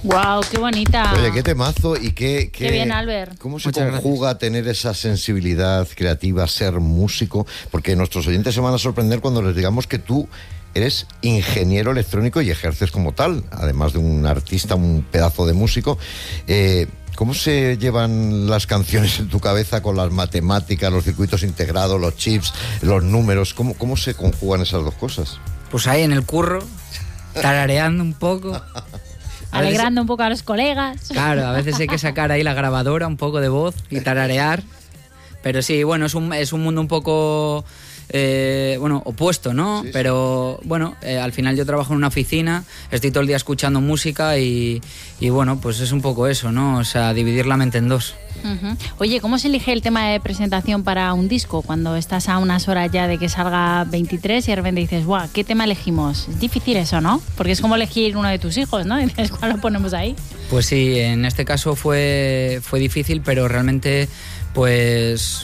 Wow, qué bonita. Oye, qué temazo y qué bien, Albert. ¿Cómo se Muchas conjuga tener esa sensibilidad creativa, ser músico? Porque nuestros oyentes se van a sorprender cuando les digamos que tú eres ingeniero electrónico y ejerces como tal, además de un artista, un pedazo de músico. ¿Cómo se llevan las canciones en tu cabeza con las matemáticas, los circuitos integrados, los chips, los números? ¿Cómo se conjugan esas dos cosas? Pues ahí en el curro, tarareando un poco. Alegrando un poco a los colegas. Claro, a veces hay que sacar ahí la grabadora, un poco de voz y tararear. Pero sí, bueno, es un mundo un poco opuesto, ¿no? Sí, pero bueno, al final yo trabajo en una oficina, estoy todo el día escuchando música y bueno, pues es un poco eso, ¿no? O sea, dividir la mente en dos. Uh-huh. Oye, ¿cómo se elige el tema de presentación para un disco cuando estás a unas horas ya de que salga 23 y de repente dices, guau, ¿qué tema elegimos? Es difícil eso, ¿no? Porque es como elegir uno de tus hijos, ¿no? Y dices, ¿cuál lo ponemos ahí? Pues sí, en este caso fue difícil, pero realmente pues